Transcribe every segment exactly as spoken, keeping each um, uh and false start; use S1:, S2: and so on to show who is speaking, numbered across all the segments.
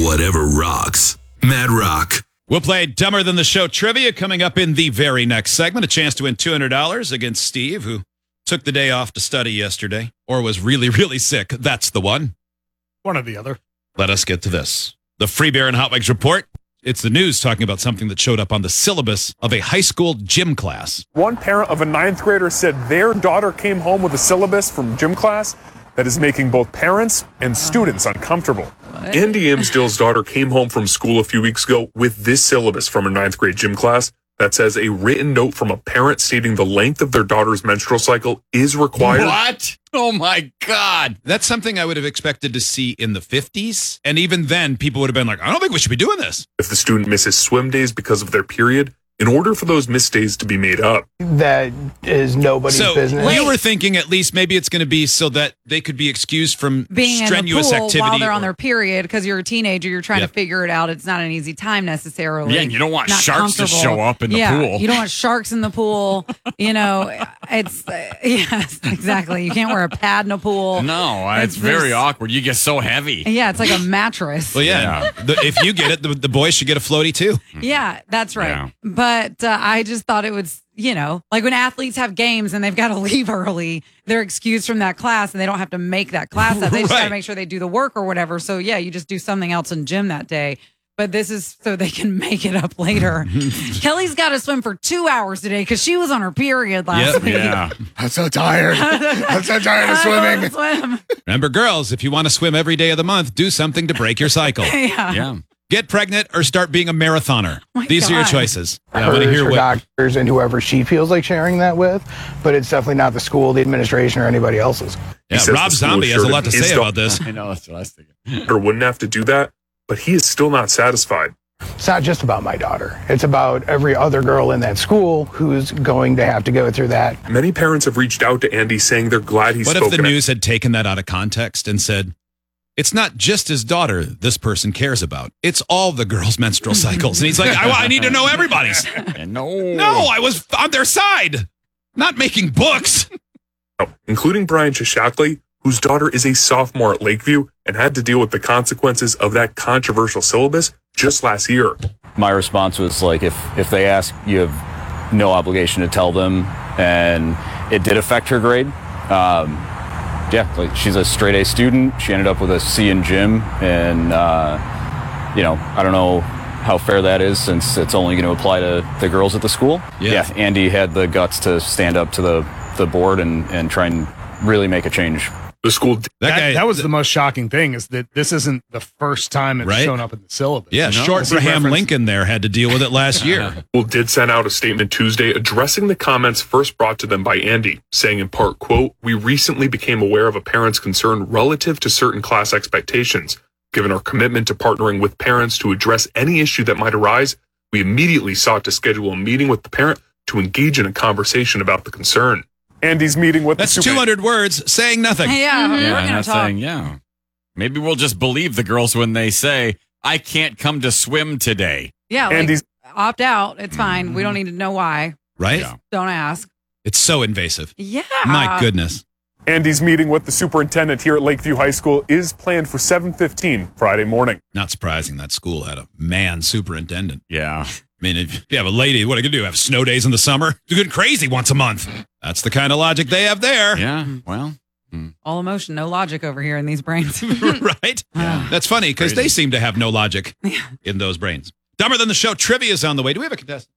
S1: whatever rocks. Mad Rock.
S2: We'll play Dumber Than the Show trivia coming up in the very next segment. A chance to win two hundred dollars against Steve, who took the day off to study yesterday or was really, really sick. That's the one.
S3: One or the other.
S2: Let us get to this. The Free Bear and Hot Wings report. It's the news talking about something that showed up on the syllabus of a high school gym class.
S4: One parent of a ninth grader said their daughter came home with a syllabus from gym class that is making both parents and students uncomfortable.
S5: What? Andy Amsdale's daughter came home from school a few weeks ago with this syllabus from a ninth grade gym class that says a written note from a parent stating the length of their daughter's menstrual cycle is required.
S6: What? Oh, my God.
S2: That's something I would have expected to see in the fifties. And even then, people would have been like, I don't think we should be doing this.
S5: If the student misses swim days because of their period, in order for those missed days to be made up.
S7: That is nobody's
S2: so
S7: business.
S2: You were thinking at least maybe it's going to be so that they could be excused from
S8: being
S2: strenuous
S8: in the pool
S2: activity
S8: while they're on
S2: or-
S8: their period because you're a teenager. You're trying
S2: Yep.
S8: to figure it out. It's not an easy time necessarily.
S6: Yeah, and you don't want
S8: Not
S6: sharks to
S8: comfortable.
S6: show up in the
S8: yeah,
S6: pool.
S8: You don't want sharks in the pool. You know, it's uh, yes, exactly. You can't wear a pad in a pool.
S6: No, it's, very
S8: there's-
S6: awkward. You get so heavy.
S8: Yeah, it's like a mattress.
S2: Well, yeah. The, if you get it, the, the boys should get a floaty too.
S8: Yeah, that's right.
S6: Yeah.
S8: But uh, I just thought it was, you know, like when athletes have games and they've got to leave early, they're excused from that class and they don't have to make that class up. They just got
S2: Right.
S8: to make sure they do the work or whatever. So, yeah, you just do something else in gym that day. But this is so they can make it up later. Kelly's got to swim for two hours today because she was on her period last
S2: Yep.
S8: week.
S6: Yeah.
S3: I'm so tired. I'm so tired of
S8: I
S3: swimming.
S8: wanna swim.
S2: Remember, girls, if you want to swim every day of the month, do something to break your cycle.
S8: yeah.
S6: Yeah.
S2: Get pregnant or start being a marathoner.
S8: my
S2: These are your
S8: God.
S2: choices. I want to
S7: Hers,
S2: hear
S7: her
S2: what.
S7: doctors and whoever she feels like sharing that with, but it's definitely not the school, the administration, or anybody else's.
S2: Yeah,
S5: says
S2: Rob
S5: the school
S2: Zombie has a
S5: assured
S2: lot to
S5: him his
S2: say about
S5: daughter-
S2: this.
S6: I know. That's what I was thinking.
S5: Or wouldn't have to do that, but he is still not satisfied.
S7: It's not just about my daughter. It's about every other girl in that school who's going to have to go through that.
S5: Many parents have reached out to Andy saying they're glad he's
S2: What if
S5: spoken
S2: the
S5: out.
S2: news had taken that out of context and said, it's not just his daughter this person cares about. It's all the girls' menstrual cycles. And he's like, I, I need to know everybody's.
S6: And no.
S2: No, I was on their side, not making books.
S5: including Brian Shashakli, whose daughter is a sophomore at Lakeview and had to deal with the consequences of that controversial syllabus just last year.
S9: My response was like, if if they ask, you have no obligation to tell them, and it did affect her grade. Um, yeah, like she's a straight A student. She ended up with a C in gym, and uh, you know, I don't know how fair that is since it's only going to apply to the girls at the school.
S2: Yeah.
S9: Andy had the guts to stand up to the the board and and try and really make a change.
S5: The school.
S2: That,
S3: That,
S2: guy,
S3: that was the most shocking thing is that this isn't the first time it's
S2: Right?
S3: shown up in the syllabus.
S2: yeah,
S3: you know?
S2: short
S3: It's a
S2: Abraham
S3: reference-
S2: Lincoln there had to deal with it last year.
S5: School did send out a statement Tuesday addressing the comments first brought to them by Andy, saying in part, quote, "We recently became aware of a parent's concern relative to certain class expectations. Given our commitment to partnering with parents to address any issue that might arise, we immediately sought to schedule a meeting with the parent to engage in a conversation about the concern."
S4: Andy's meeting with
S2: That's
S4: the super-
S2: two hundred words saying nothing.
S8: Yeah, we're
S6: Yeah,
S8: going to
S6: not
S8: talk.
S6: saying, yeah. Maybe we'll just believe the girls when they say, I can't come to swim today.
S8: Yeah, like,
S4: Andy's-
S8: opt out. It's fine. We don't need to know why.
S2: Right?
S6: Yeah.
S8: Don't ask.
S2: It's so invasive.
S8: Yeah.
S2: My goodness.
S4: Andy's meeting with the superintendent here at Lakeview High School is planned for seven fifteen Friday morning.
S2: Not surprising that school had a man superintendent.
S6: Yeah.
S2: I mean, if you have a lady, what are you going to do? Have snow days in the summer? You're going crazy once a month. That's the kind of logic they have there.
S6: Yeah. Well,
S8: All emotion, no logic over here in these brains.
S2: Right?
S6: Yeah.
S2: That's funny because they
S6: Crazy.
S2: seem to have no logic in those brains. Dumber Than the Show trivia is on the way. Do we have a contestant?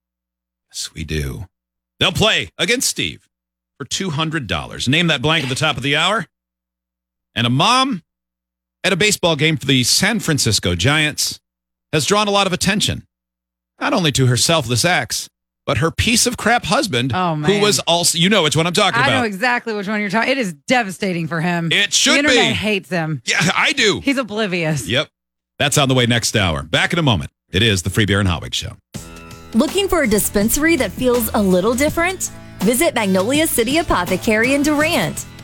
S2: Yes, we do. They'll play against Steve for two hundred dollars. Name that blank at the top of the hour. And a mom at a baseball game for the San Francisco Giants has drawn a lot of attention, not only to her selfless acts, but her piece of crap husband,
S8: Oh,
S2: who
S8: man.
S2: was also, you know which one I'm talking
S8: I
S2: about.
S8: know exactly which one you're talking. It is devastating for him.
S2: It should
S8: the internet
S2: be.
S8: hates him.
S2: Yeah, I do.
S8: He's oblivious.
S2: Yep. That's on the way next hour. Back in a moment. It is the Free Beer and Hot Wings Show.
S10: Looking for a dispensary that feels a little different? Visit Magnolia City Apothecary in Durant.